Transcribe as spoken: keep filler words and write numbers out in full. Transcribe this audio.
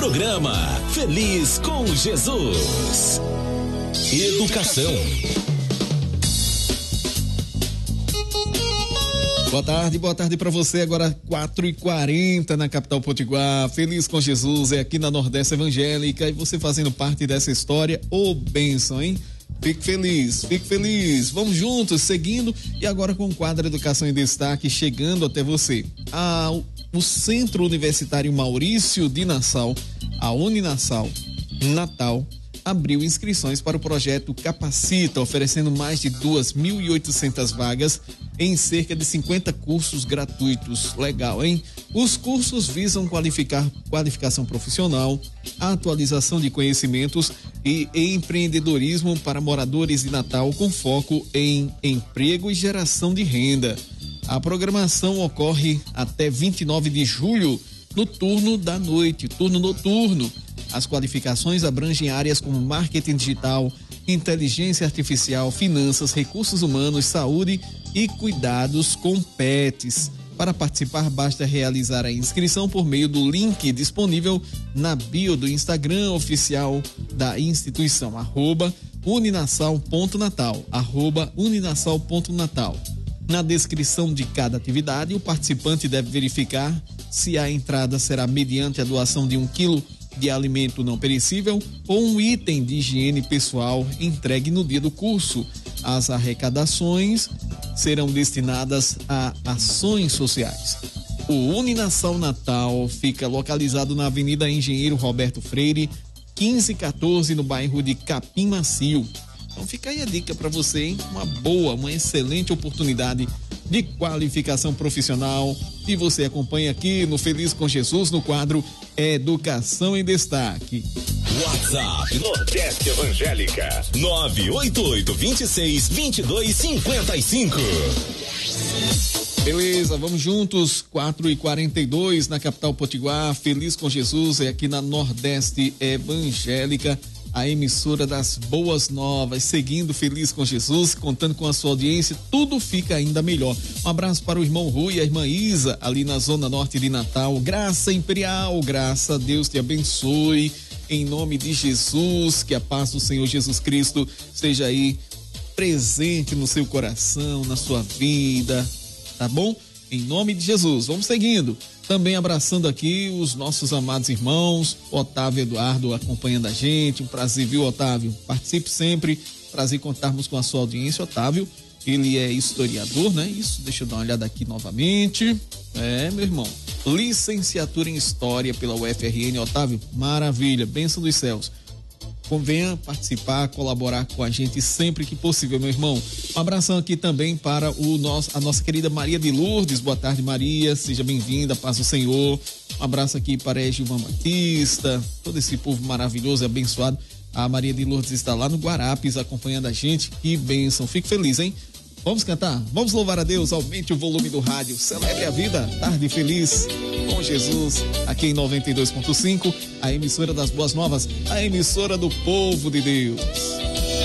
Programa Feliz com Jesus. Educação. Boa tarde, boa tarde para você. Agora quatro e quarenta na capital potiguar. Feliz com Jesus é aqui na Nordeste Evangélica e você fazendo parte dessa história. Ô, bênção, hein? Fique feliz, fique feliz. Vamos juntos, seguindo e agora com o quadro Educação em Destaque chegando até você. Ah, o Centro Universitário Maurício de Nassau, a Uninassau Natal, abriu inscrições para o projeto Capacita, oferecendo mais de duas mil e oitocentas vagas em cerca de cinquenta cursos gratuitos. Legal, hein? Os cursos visam qualificar qualificação profissional, atualização de conhecimentos e empreendedorismo para moradores de Natal, com foco em emprego e geração de renda. A programação ocorre até vinte e nove de julho, no turno da noite, turno noturno. As qualificações abrangem áreas como marketing digital, inteligência artificial, finanças, recursos humanos, saúde e cuidados com pets. Para participar, basta realizar a inscrição por meio do link disponível na bio do Instagram oficial da instituição, arroba uninassau.natal, arroba uninassau.natal. Na descrição de cada atividade, o participante deve verificar se a entrada será mediante a doação de um quilo de alimento não perecível ou um item de higiene pessoal entregue no dia do curso. As arrecadações serão destinadas a ações sociais. O Uninassau Natal fica localizado na Avenida Engenheiro Roberto Freire, quinze quatorze, no bairro de Capim Macio. Então fica aí a dica para você, hein? Uma boa, uma excelente oportunidade de qualificação profissional e você acompanha aqui no Feliz com Jesus no quadro Educação em Destaque. WhatsApp Nordeste Evangélica nove oito oito, dois seis, dois dois cinco cinco. Beleza, vamos juntos, quatro e quarenta e dois na capital potiguar. Feliz com Jesus é aqui na Nordeste Evangélica, a emissora das boas novas, seguindo Feliz com Jesus, contando com a sua audiência, tudo fica ainda melhor. Um abraço para o irmão Rui e a irmã Isa, ali na zona norte de Natal. Graça imperial, graça a Deus te abençoe, em nome de Jesus, que a paz do Senhor Jesus Cristo seja aí presente no seu coração, na sua vida, tá bom? Em nome de Jesus, vamos seguindo. Também abraçando aqui os nossos amados irmãos, Otávio Eduardo acompanhando a gente, um prazer, viu, Otávio? Participe sempre, prazer contarmos com a sua audiência. Otávio, ele é historiador, né? Isso, deixa eu dar uma olhada aqui novamente. É, meu irmão, licenciatura em História pela U F R N, Otávio, maravilha, bênção dos céus. Venha participar, colaborar com a gente sempre que possível, meu irmão. Um abração aqui também para o nosso, a nossa querida Maria de Lourdes. Boa tarde, Maria, seja bem-vinda, paz do Senhor. Um abraço aqui para Gilvan Batista, todo esse povo maravilhoso e abençoado. A Maria de Lourdes está lá no Guarapes acompanhando a gente, que bênção, fico feliz, hein? Vamos cantar, vamos louvar a Deus, aumente o volume do rádio, celebre a vida, tarde feliz com Jesus, aqui em noventa e dois ponto cinco, a emissora das boas novas, a emissora do povo de Deus.